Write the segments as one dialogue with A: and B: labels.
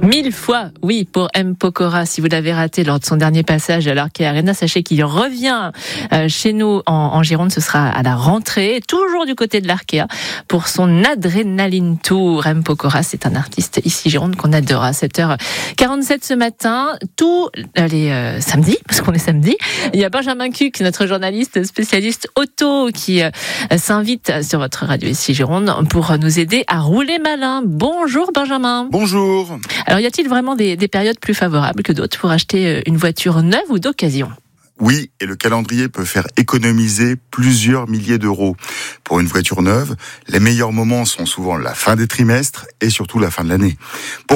A: 1000 fois, oui, pour M. Pokora. Si vous l'avez raté lors de son dernier passage à l'Arkea Arena, sachez qu'il revient chez nous en Gironde. Ce sera à la rentrée, toujours du côté de l'Arkea, pour son Adrenaline Tour. M. Pokora, c'est un artiste ici Gironde qu'on adore. À 7h47 ce matin, tous les samedis, parce qu'on est samedi, il y a Benjamin Cuc, notre journaliste spécialiste auto, qui s'invite sur votre radio ici Gironde pour nous aider à rouler malin. Bonjour Benjamin.
B: Bonjour.
A: Alors, y a-t-il vraiment des périodes plus favorables que d'autres pour acheter une voiture neuve ou d'occasion ?
B: Oui, et le calendrier peut faire économiser plusieurs milliers d'euros. Pour une voiture neuve, les meilleurs moments sont souvent la fin des trimestres et surtout la fin de l'année. Pourquoi ?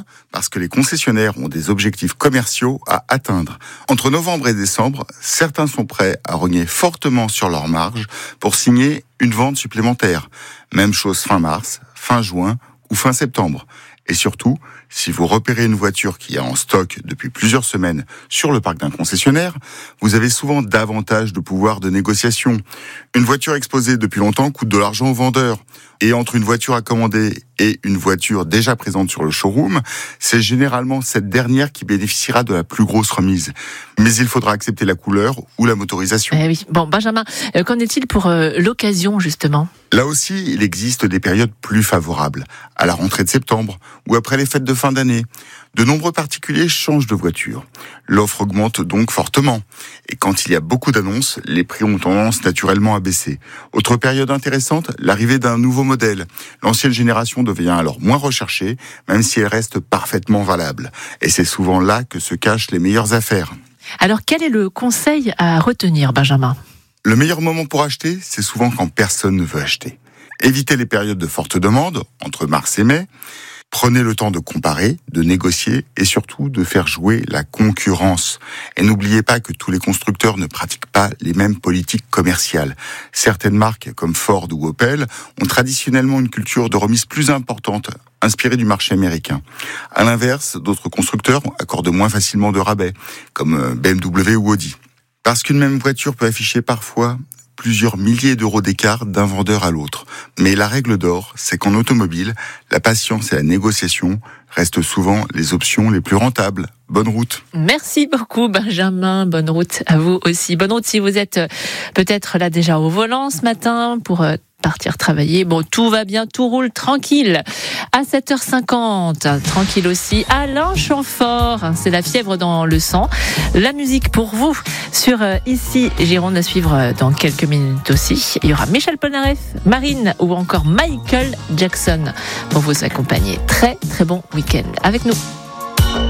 B: Parce que les concessionnaires ont des objectifs commerciaux à atteindre. Entre novembre et décembre, certains sont prêts à rogner fortement sur leur marge pour signer une vente supplémentaire. Même chose fin mars, fin juin ou fin septembre. Et surtout, si vous repérez une voiture qui est en stock depuis plusieurs semaines sur le parc d'un concessionnaire, vous avez souvent davantage de pouvoir de négociation. Une voiture exposée depuis longtemps coûte de l'argent au vendeur. Et entre une voiture à commander et une voiture déjà présente sur le showroom, c'est généralement cette dernière qui bénéficiera de la plus grosse remise. Mais il faudra accepter la couleur ou la motorisation.
A: Eh oui. Bon, Benjamin, qu'en est-il pour l'occasion, justement ?
B: Là aussi, il existe des périodes plus favorables, à la rentrée de septembre ou après les fêtes de fin d'année. De nombreux particuliers changent de voiture. L'offre augmente donc fortement. Et quand il y a beaucoup d'annonces, les prix ont tendance naturellement à baisser. Autre période intéressante, l'arrivée d'un nouveau modèle. L'ancienne génération devient alors moins recherchée, même si elle reste parfaitement valable. Et c'est souvent là que se cachent les meilleures affaires.
A: Alors, quel est le conseil à retenir, Benjamin ?
B: Le meilleur moment pour acheter, c'est souvent quand personne ne veut acheter. Évitez les périodes de forte demande, entre mars et mai. Prenez le temps de comparer, de négocier et surtout de faire jouer la concurrence. Et n'oubliez pas que tous les constructeurs ne pratiquent pas les mêmes politiques commerciales. Certaines marques, comme Ford ou Opel, ont traditionnellement une culture de remise plus importante, inspirée du marché américain. À l'inverse, d'autres constructeurs accordent moins facilement de rabais, comme BMW ou Audi. Parce qu'une même voiture peut afficher parfois plusieurs milliers d'euros d'écart d'un vendeur à l'autre. Mais la règle d'or, c'est qu'en automobile, la patience et la négociation restent souvent les options les plus rentables. Bonne route.
A: Merci beaucoup Benjamin, bonne route à vous aussi. Bonne route si vous êtes peut-être là déjà au volant ce matin pour partir travailler. Bon, tout va bien, tout roule tranquille. À 7h50, tranquille aussi, Alain Chamfort, c'est la fièvre dans le sang. La musique pour vous sur Ici Gironde à suivre dans quelques minutes aussi. Il y aura Michel Polnareff, Marine ou encore Michael Jackson pour vous accompagner. Très très bon week-end avec nous.